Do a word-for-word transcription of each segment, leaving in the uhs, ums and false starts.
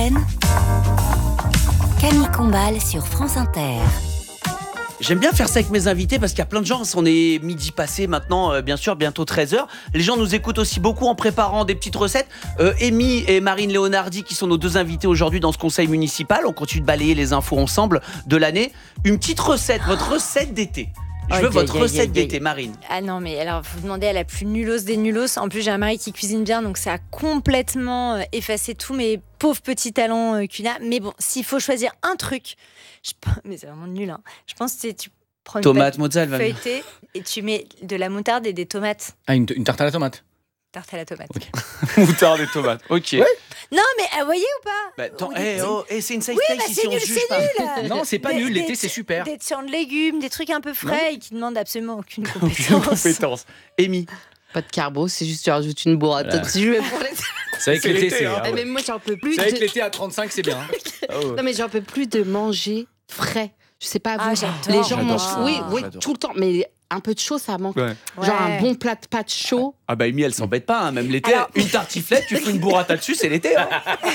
Camille Combal sur France Inter. J'aime bien faire ça avec mes invités parce qu'il y a plein de gens, on est midi passé maintenant, euh, bien sûr, bientôt treize heures. Les gens nous écoutent aussi beaucoup en préparant des petites recettes. Euh, Amy et Marine Léonardi, qui sont nos deux invités aujourd'hui dans ce conseil municipal, on continue de balayer les infos ensemble de l'année. Une petite recette, votre recette d'été. Je veux Oh, votre yeah, recette yeah, yeah, d'été, yeah. Marine. Ah non, mais alors, vous demandez à la plus nulose des nulos. En plus, j'ai un mari qui cuisine bien, donc ça a complètement euh, effacé tous mes pauvres petits talents euh, culinaires. Mais bon, s'il faut choisir un truc, je... mais c'est vraiment nul, hein. Je pense que c'est tu prends une Tomate, pâte mozzarella. feuilletée et tu mets de la moutarde et des tomates. Ah, une, une tarte à la tomate. Tarte à la tomate. Ok. Moutarde et tomates. Ok. Ouais. Non, mais ah, voyez ou pas Bah, attends, Ou hey, des- oh, hey, c'est une safe Oui, place bah, ici, c'est on nul, se juge c'est pas. nul. Non, c'est pas Des- nul, l'été des- c'est super. Des tiens de légumes, des trucs un peu frais et qui demandent absolument aucune Aucune compétence. compétence. Amy. Pas de carbo, c'est juste tu rajoutes une bourrade Voilà. dessus. Pour les... C'est avec C'est l'été, l'été, c'est. hein. ah Eh, ouais. mais moi j'en peux plus. C'est avec de- l'été à trente-cinq, c'est bien. Ah ouais. Non mais j'en peux plus de manger frais. Je sais pas Ah, vous. j'adore. Les gens J'adore mangent. ça. Oui, oui, J'adore. tout le temps. Mais un peu de chaud, ça manque. Ouais. Genre Ouais. un bon plat de pâtes chaud. Ah bah Amy, elle s'embête pas, hein, même l'été. Alors- Une tartiflette, tu fais une burrata dessus, c'est l'été. Hein.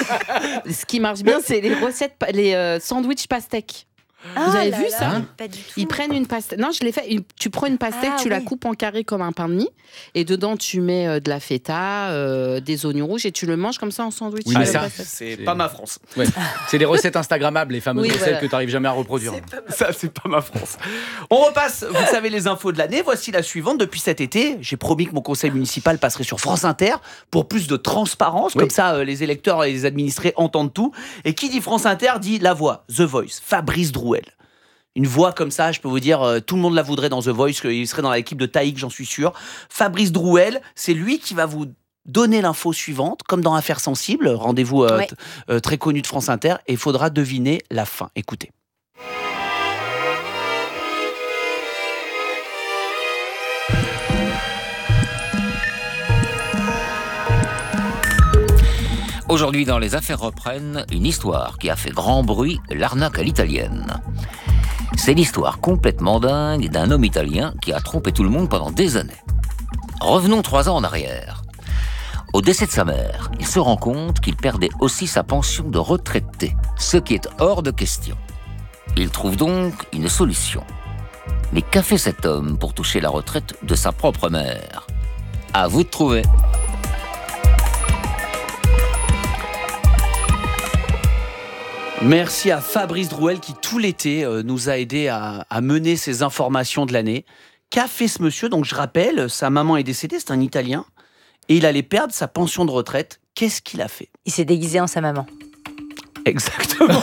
Ce qui marche bien, c'est les recettes, pa- les euh, sandwichs pastèques. Ah Vous avez là vu là, ça mais Pas du tout. Ils prennent une pastèque. Non, je l'ai fait. Une- Tu prends une pastèque, Ah, tu la oui. coupes en carré comme un pain de mie, et dedans tu mets euh, de la feta, euh, des oignons rouges, et tu le manges comme ça en sandwich. Oui, sur mais la ça, pastèque. C'est pas ma France. Ouais. C'est des recettes Instagrammables, les fameuses Oui, recettes voilà. que tu n'arrives jamais à reproduire. Ça, c'est pas ma France. On repasse, vous savez, les infos de l'année. Voici la suivante. Depuis cet été, j'ai promis que mon conseil municipal passerait sur France Inter pour plus de transparence. Oui. Comme ça, euh, les électeurs et les administrés entendent tout. Et qui dit France Inter dit La Voix, The Voice, Fabrice Drouel. Une voix comme ça, je peux vous dire, euh, tout le monde la voudrait dans The Voice, il serait dans l'équipe de Taïk, j'en suis sûr. Fabrice Drouel, c'est lui qui va vous donner l'info suivante, comme dans Affaires sensibles, rendez-vous euh, Ouais. t- euh, très connu de France Inter, et il faudra deviner la fin. Écoutez. Aujourd'hui, dans Les Affaires reprennent, une histoire qui a fait grand bruit, l'arnaque à l'italienne. C'est l'histoire complètement dingue d'un homme italien qui a trompé tout le monde pendant des années. Revenons trois ans en arrière. Au décès de sa mère, il se rend compte qu'il perdait aussi sa pension de retraité, ce qui est hors de question. Il trouve donc une solution. Mais qu'a fait cet homme pour toucher la retraite de sa propre mère ? À vous de trouver. Merci à Fabrice Drouel qui, tout l'été, euh, nous a aidés à, à mener ces informations de l'année. Qu'a fait ce monsieur ? Donc, je rappelle, sa maman est décédée, c'est un Italien, et il allait perdre sa pension de retraite. Qu'est-ce qu'il a fait ? Il s'est déguisé en sa maman. Exactement.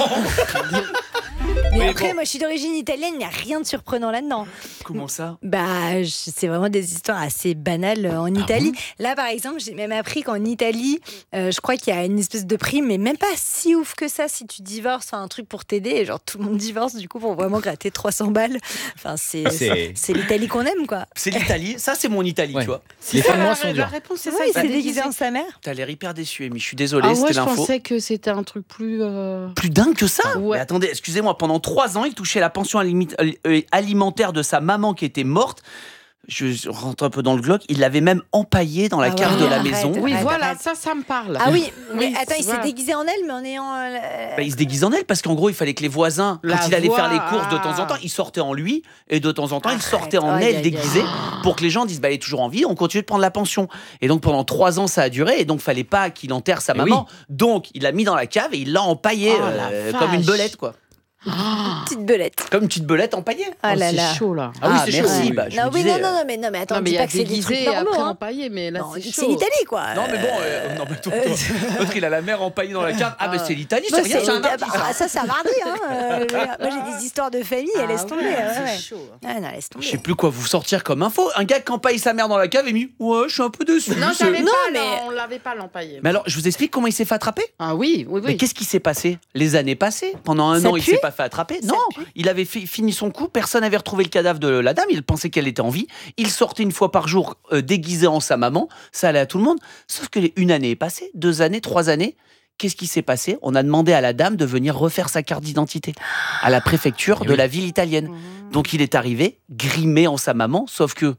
Mais Mais après, bon. moi, je suis d'origine italienne, il n'y a rien de surprenant là-dedans. Comment ça ? Bah, je- c'est vraiment des histoires assez banales euh, en Italie. Là, par exemple, j'ai même appris qu'en Italie, euh, je crois qu'il y a une espèce de prime, mais même pas si ouf que ça si tu divorces, enfin, un truc pour t'aider. Et genre, tout le monde divorce, du coup, pour vraiment gratter trois cents balles. Enfin, c'est, C'est- c'est l'Italie qu'on aime, quoi. C'est l'Italie. Ça, c'est mon Italie, Ouais. tu vois. Les ça, fins de mois la- sont La dures. réponse, c'est Ouais, ça. il il s'est s'est déguisé déguisé en sa mère. T'as l'air hyper déçu, Amy. Je suis désolé, Ah c'était ouais, je l'info. pensais que c'était un truc plus. euh, Plus dingue que ça. Ouais. Mais attendez, excusez-moi, pendant trois ans, il touchait la pension alimi- euh, alimentaire de sa maman qui était morte. Je rentre un peu dans le glauque. Il l'avait même empaillée dans la Ah ouais, cave de la arrête. maison. Oui, Arrête, voilà, arrête. ça, ça me parle. Ah oui, mais Oui, attends, il voilà. s'est déguisé en elle, mais en ayant. euh, Bah, il se déguise en elle parce qu'en gros, il fallait que les voisins, La quand il allait voix, faire les courses de temps en ah. temps, il sortait en lui et de temps en temps, il Arrête. sortait en Aïe, elle aïe, déguisée aïe. pour que les gens disent bah, elle est toujours en vie, on continue de prendre la pension. Et donc pendant trois ans, ça a duré et donc fallait pas qu'il enterre sa Eh maman. Donc il l'a mis dans la cave et il l'a empaillé Oh, euh, la comme une vache. belette, quoi. Petite belette. Comme une petite belette empaillée. Ah Oh, là c'est là. chaud, là. Ah oui, c'est chaud, merci. oui. Bah, je Non, me oui, disais, non, non, non, mais, non, mais attends, Non, mais dis il y pas a que c'est des déguisé trucs et normaux. après hein. empaillé, mais là, Non, c'est c'est chaud. l'Italie, quoi. Non mais bon, euh, non, mais toi, Euh, toi, l'autre il a la mère empaillée dans la cave. Ah, mais c'est l'Italie, c'est Moi, rien, c'est- c'est un ah, artiste. bah, ça, ça mardi. Hein. Euh, je veux dire, moi, j'ai des histoires de famille, elle laisse tomber. ouais, ouais. C'est chaud. Ah, non, laisse tomber. Je sais plus quoi vous sortir comme info. Un gars qui empaille sa mère dans la cave et mis ouais, je suis un peu déçu. Non, C'est- j'avais Non, pas, mais- non, on l'avait pas l'empaillé. Mais alors, je vous explique comment il s'est fait attraper. Ah oui, oui, Mais oui. qu'est-ce qui s'est passé les années passées? Pendant un Ça an, il pue s'est pas fait attraper. Ça Non, pue il avait fait- fini son coup. Personne n'avait retrouvé le cadavre de la dame. Il pensait qu'elle était en vie. Il sortait une fois par jour euh, déguisé en sa maman. Ça allait à tout le monde. Sauf que les- une année est passée, deux années, trois années. Qu'est-ce qui s'est passé? On a demandé à la dame de venir refaire sa carte d'identité à la préfecture Eh de oui. la ville italienne. Donc il est arrivé grimé en sa maman. Sauf que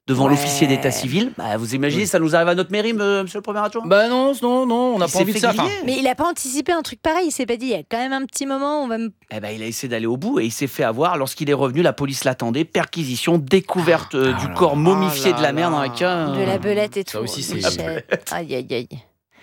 devant Ouais. l'officier d'état civil. Bah, vous imaginez, ça nous arrive à notre mairie, me- monsieur le premier adjoint. Bah non, non, non, on n'a Il pas s'est envie de fait ça. Enfin, griller. Mais il a pas anticipé un truc pareil. Il s'est pas dit, il y a quand même un petit moment, on va me. Eh ben, il a essayé d'aller au bout et il s'est fait avoir. Lorsqu'il est revenu, la police l'attendait. Perquisition, découverte euh, Ah du là corps là momifié de la là mère dans là. la cave. De la belette et tout. Ça aussi, c'est- Michel. Aïe, aïe, aïe.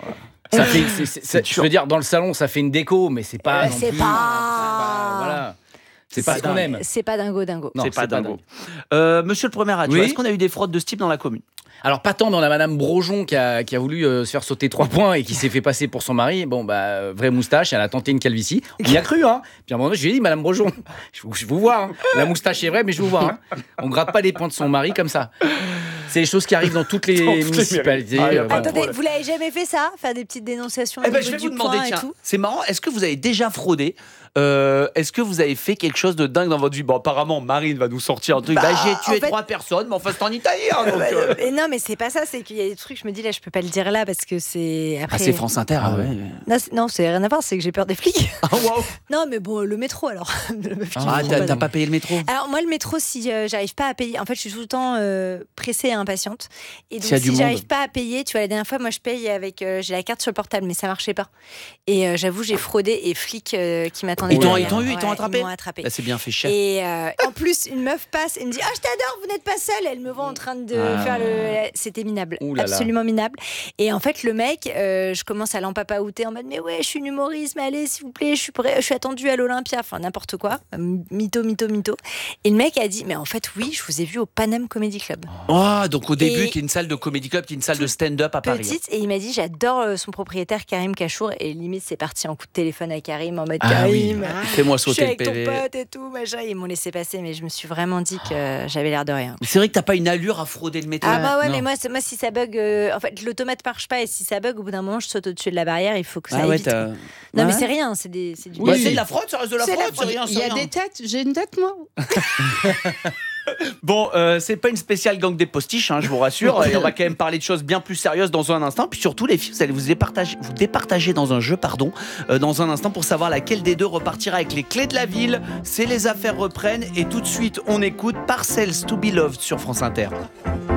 ça fait, c'est- c'est- c'est- je veux dire, dans le salon, ça fait une déco, mais c'est pas Euh, non c'est plus. pas- Bah, voilà. C'est pas ce qu'on aime. C'est pas dingo dingo. Non, C'est pas dingo. dingue. Euh, monsieur le premier adjoint, Oui. est-ce qu'on a eu des fraudes de ce type dans la commune? Alors, pas tant, mais on a Madame Brojon qui a, qui a voulu euh, se faire sauter trois points et qui s'est fait passer pour son mari. Bon, bah, euh, vraie moustache, elle a tenté une calvitie. On y a cru, hein. Puis à un moment donné, je lui ai dit, Madame Brojon, je vous, je vous vois, hein. La moustache est vraie, mais je vous vois, hein. On gratte pas les points de son mari comme ça. C'est des choses qui arrivent dans toutes les Dans toutes les municipalités. mairies. Ah, y a euh, pas voilà. de Attendez, vous l'avez jamais fait ça? Faire des petites dénonciations au Eh ben, niveau je vais du vous demander, point et tiens, tout. c'est marrant, est-ce que vous avez déjà fraudé? Euh, Est-ce que vous avez fait quelque chose de dingue dans votre vie? Bon, apparemment, Marine va nous sortir un truc. Bah, Bah, j'ai en tué fait- trois personnes, mais enfin, c'est en Italie. Hein, donc, euh. Et non, mais c'est pas ça, c'est qu'il y a des trucs, je me dis là, je peux pas le dire là parce que c'est. Ah, Après... c'est France Inter. Ah ah ouais. ouais. Non, c'est- non, c'est rien à voir, c'est que j'ai peur des flics. Ah, waouh. Non, mais bon, le métro alors. Le meuf qui Ah, me t'as prend t'as pas pas payé le métro? Alors moi le métro si euh, j'arrive pas à payer, en fait je suis tout le temps euh, pressée et impatiente et donc S'il y a du si j'arrive monde. pas à payer, tu vois la dernière fois moi je paye avec euh, j'ai la carte sur le portable mais ça marchait pas et euh, j'avoue j'ai fraudé et flics euh, qui m'attendaient Ils t'ont- derrière. ils t'ont eu, ils t'ont Ouais, attrapé Ils m'ont attrapé. Là, c'est bien fait cher. Et euh, en plus une meuf passe et me dit ah je t'adore vous n'êtes pas seule, elle me voit en train de Ah. faire le c'était minable, Ouh là là. absolument minable et en fait le mec euh, je commence à l'empapaouter en mode mais ouais je suis une humoriste mais allez s'il vous plaît je suis prêt, je suis attendue à l'Olympia enfin n'importe quoi mytho mytho mytho et le mec a dit mais en fait oui je vous ai vu au Paname Comedy Club Oh, donc au début, Et- qui est une salle de comédie club, qui est une salle de stand-up à Paris. petite et il m'a dit j'adore euh, son propriétaire Karim Kachour et limite c'est parti en coup de téléphone à Karim en mode Ah oui. Karim Fais-moi je suis sauter le avec ton P V. pote et tout machin ils m'ont laissé passer mais je me suis vraiment dit que j'avais l'air de rien. Mais c'est vrai que t'as pas une allure à frauder le métro. Ah bah ouais non. mais moi, c'est- moi si ça bug euh, en fait l'automate marche pas et si ça bug au bout d'un moment je saute au-dessus de la barrière il faut que ça Ah aille ouais, vite. t'as- Non mais Ouais. c'est rien c'est des c'est du Bah, Oui. c'est de la fraude, ça reste de la C'est fraude, la c'est rien, Il c'est y a rien. des têtes, j'ai une tête moi. Bon, euh, c'est pas une spéciale gang des postiches, hein, je vous rassure. Et on va quand même parler de choses bien plus sérieuses dans un instant. Puis surtout, les filles, vous allez vous départager, vous départager dans un jeu, pardon, euh, dans un instant pour savoir laquelle des deux repartira avec les clés de la ville. C'est les affaires reprennent et tout de suite, on écoute Parcels to be Loved sur France Inter.